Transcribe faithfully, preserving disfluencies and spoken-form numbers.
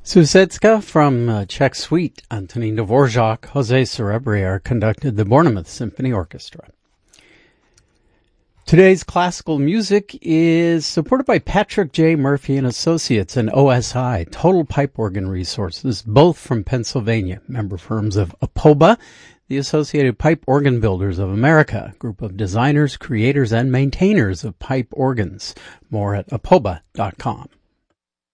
Sousedska from uh, Czech Suite, Antonín Dvorak, Jose Cerebriere conducted the Bournemouth Symphony Orchestra. Today's classical music is supported by Patrick J. Murphy and Associates and O S I, Total Pipe Organ Resources, both from Pennsylvania, member firms of APOBA, the Associated Pipe Organ Builders of America, a group of designers, creators, and maintainers of pipe organs. More at apoba dot com.